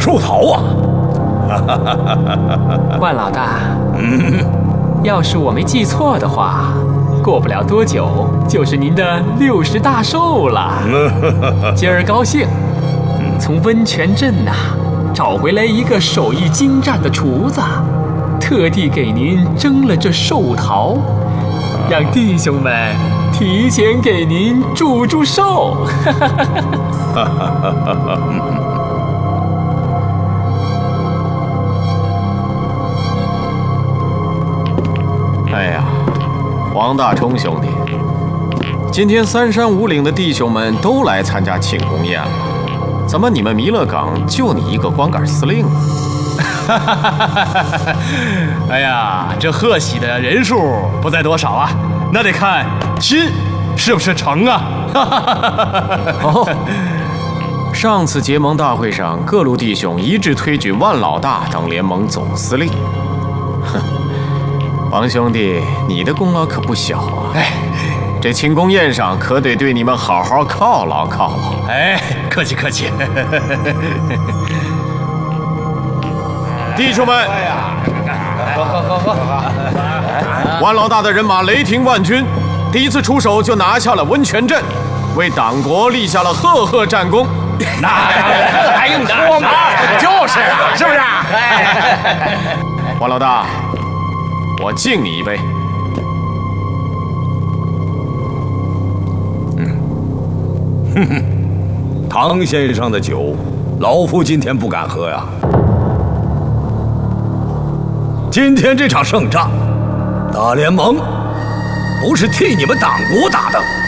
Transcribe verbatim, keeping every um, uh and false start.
寿桃啊！ 万老大，嗯，要是我没记错的话，过不了多久就是您的六十大寿了。今儿高兴，从温泉镇呐、啊、找回来一个手艺精湛的厨子，特地给您蒸了这寿桃，让弟兄们提前给您祝祝寿。 哎呀，王大冲兄弟，今天三山五岭的弟兄们都来参加庆功宴了，怎么你们弥勒岗就你一个光杆司令啊？ 哎呀，这贺喜的人数不在多少啊，那得看心是不是成啊。 哦，上次结盟大会上，各路弟兄一致推举万老大当联盟总司令。哼，王兄弟，你的功劳可不小啊！哎，这庆功宴上可得对你们好好犒劳犒劳。 哎，客气客气。 弟兄们， 喝喝喝喝喝！ 万老大的人马雷霆万钧，第一次出手就拿下了温泉镇，为党国立下了赫赫战功。 那还用说吗？就是啊，是不是？ 万老大，我敬你一杯。 嗯，哼哼，唐先生的酒，老夫今天不敢喝呀。今天这场胜仗，大联盟不是替你们党国打的。